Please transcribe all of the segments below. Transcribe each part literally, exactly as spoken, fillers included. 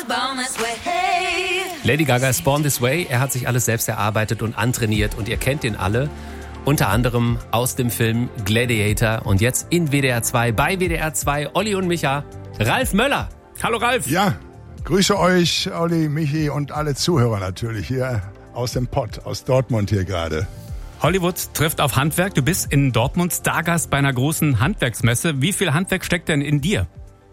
Lady Gaga ist Born This Way. Er hat sich alles selbst erarbeitet und antrainiert und ihr kennt ihn alle. Unter anderem aus dem Film Gladiator und jetzt in W D R zwei, bei W D R zwei, Olli und Micha, Ralf Möller. Hallo Ralf. Ja, grüße euch, Olli, Michi und alle Zuhörer natürlich hier aus dem Pott, aus Dortmund hier gerade. Hollywood trifft auf Handwerk. Du bist in Dortmund Stargast bei einer großen Handwerksmesse. Wie viel Handwerk steckt denn in dir?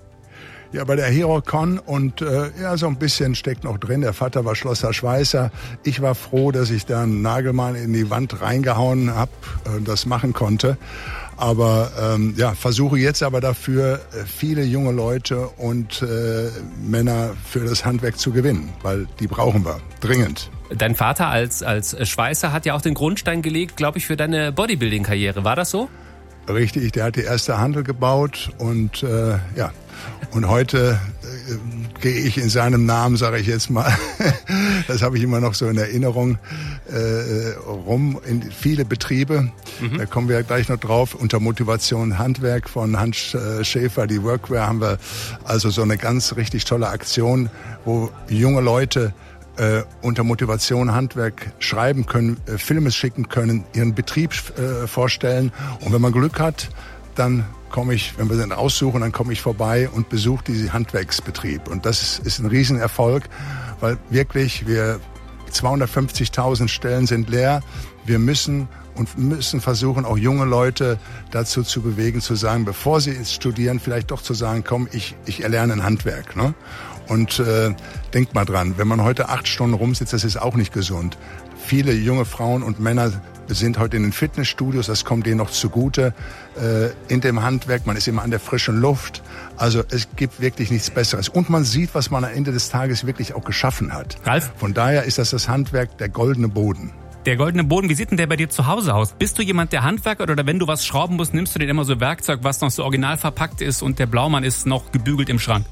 Ja, bei der HeroCon und äh, ja, so ein bisschen steckt noch drin. Der Vater war Schlosser Schweißer. Ich war froh, dass ich da einen Nagelmann in die Wand reingehauen habe und das machen konnte. Aber ähm, ja, versuche jetzt aber dafür viele junge Leute und äh, Männer für das Handwerk zu gewinnen, weil die brauchen wir dringend. Dein Vater als als Schweißer hat ja auch den Grundstein gelegt, glaube ich, für deine Bodybuilding-Karriere. War das so? Richtig, der hat die erste Handel gebaut und äh, ja. Und heute äh, gehe ich in seinem Namen, sage ich jetzt mal, das habe ich immer noch so in Erinnerung, äh, rum in viele Betriebe. Mhm. Da kommen wir ja gleich noch drauf. Unter Motivation Handwerk von Hans Schäfer, die Workwear, haben wir also so eine ganz richtig tolle Aktion, wo junge Leute äh, unter Motivation Handwerk schreiben können, äh, Filme schicken können, ihren Betrieb äh, vorstellen. Und wenn man Glück hat, dann komme ich, wenn wir den aussuchen, dann komme ich vorbei und besuche diesen Handwerksbetrieb. Und das ist, ist ein Riesenerfolg, weil wirklich wir zweihundertfünfzigtausend Stellen sind leer. Wir müssen und müssen versuchen, auch junge Leute dazu zu bewegen, zu sagen, bevor sie studieren, vielleicht doch zu sagen, komm, ich, ich erlerne ein Handwerk. Ne? Und äh, denkt mal dran, wenn man heute acht Stunden rumsitzt, das ist auch nicht gesund. Viele junge Frauen und Männer sind heute in den Fitnessstudios, das kommt denen noch zugute, äh, in dem Handwerk, man ist immer an der frischen Luft, also es gibt wirklich nichts Besseres. Und man sieht, was man am Ende des Tages wirklich auch geschaffen hat. Ralf? Von daher ist das das Handwerk, der goldene Boden. Der goldene Boden, wie sieht denn der bei dir zu Hause aus? Bist du jemand, der Handwerker oder wenn du was schrauben musst, nimmst du dir immer so Werkzeug, was noch so original verpackt ist und der Blaumann ist noch gebügelt im Schrank?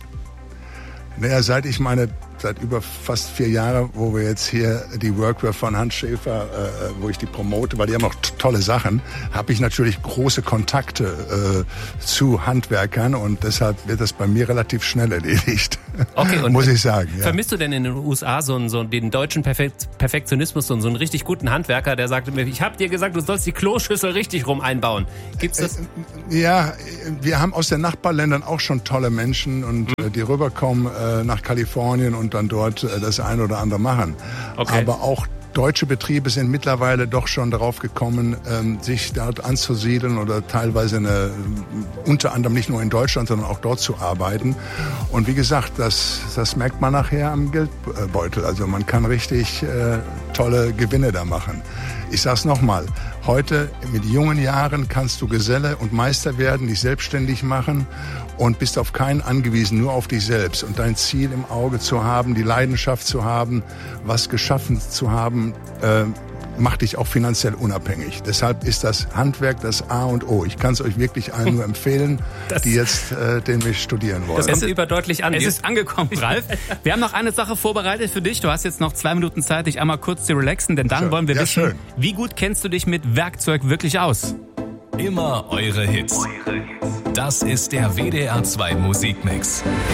Naja, seit ich meine, seit über fast vier Jahren, wo wir jetzt hier die Workwear von Hans Schäfer, äh, wo ich die promote, weil die haben auch t- tolle Sachen, habe ich natürlich große Kontakte äh, zu Handwerkern und deshalb wird das bei mir relativ schnell erledigt. Okay, und muss ich sagen. Ja. Vermisst du denn in den U S A so einen, so den deutschen Perfekt, Perfektionismus, so einen, so einen richtig guten Handwerker, der sagt mir, ich habe dir gesagt, du sollst die Kloschüssel richtig rum einbauen. Gibt's das? Ja, wir haben aus den Nachbarländern auch schon tolle Menschen und mhm. die rüberkommen äh, nach Kalifornien und dann dort äh, das ein oder andere machen. Okay. Aber auch deutsche Betriebe sind mittlerweile doch schon darauf gekommen, ähm, sich dort anzusiedeln oder teilweise eine, unter anderem nicht nur in Deutschland, sondern auch dort zu arbeiten. Und wie gesagt, das, das merkt man nachher am Geldbeutel. Also man kann richtig äh, tolle Gewinne da machen. Ich sag's nochmal, heute mit jungen Jahren kannst du Geselle und Meister werden, dich selbstständig machen und bist auf keinen angewiesen, nur auf dich selbst. Und dein Ziel im Auge zu haben, die Leidenschaft zu haben, was geschaffen zu haben, äh, macht dich auch finanziell unabhängig. Deshalb ist das Handwerk das A und O. Ich kann es euch wirklich allen nur empfehlen, das, die jetzt äh, den mich studieren wollen. Das kommt überdeutlich an. Es ist angekommen, Ralf. Wir haben noch eine Sache vorbereitet für dich. Du hast jetzt noch zwei Minuten Zeit, dich einmal kurz zu relaxen, denn dann schön. wollen wir ja, wissen, schön. wie gut kennst du dich mit Werkzeug wirklich aus? Immer eure Hits. Das ist der W D R zwei Musikmix.